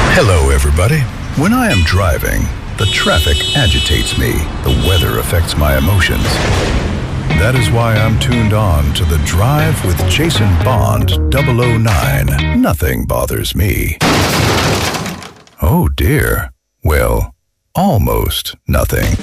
Hello, everybody. When I am driving, the traffic agitates me. The weather affects my emotions. That is why I'm tuned on to The Drive with Jason Bond 009. Nothing bothers me. Oh dear. Well, almost nothing.